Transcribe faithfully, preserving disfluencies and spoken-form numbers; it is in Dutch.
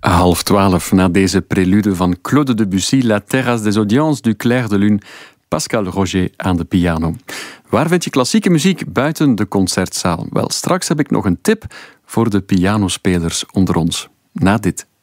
Half twaalf, na deze prelude van Claude Debussy, La Terrasse des Audiences, du Clair de Lune, Pascal Roger aan de piano. Waar vind je klassieke muziek buiten de concertzaal? Wel, straks heb ik nog een tip voor de pianospelers onder ons. Na dit.